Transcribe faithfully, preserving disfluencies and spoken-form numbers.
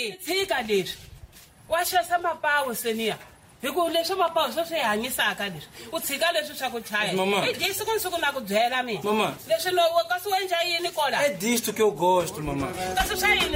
Seni, tshika leswi. Wa xasa mapawu Seniya. Hikuva leswi mapawu swo swi hanyisaka leswi. U tshika leswi swa ku chaya. Mama. E disi ku nsuku na ku byela mina. Mama. Leswi lo ka swi endla yini kola? É disto que eu gosto, mamãe. Ka swi swa yini